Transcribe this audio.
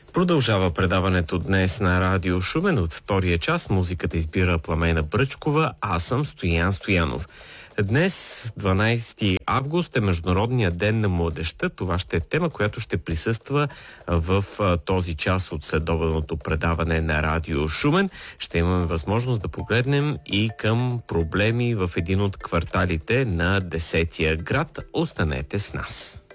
Продължава предаването днес на Радио Шумен. От втория час музиката избира Пламена Бръчкова, аз съм Стоян Стоянов. Днес, 12 август, е Международният ден на младежта. Това ще е тема, която ще присъства в този час от следобедното предаване на Радио Шумен. Ще имаме възможност да погледнем и към проблеми в един от кварталите на 10-я град. Останете с нас.